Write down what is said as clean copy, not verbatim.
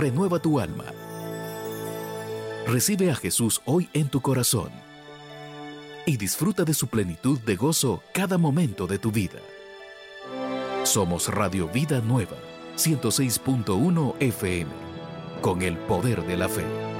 renueva tu alma. Recibe a Jesús hoy en tu corazón y disfruta de su plenitud de gozo cada momento de tu vida. Somos Radio Vida Nueva, 106.1 FM, con el poder de la fe.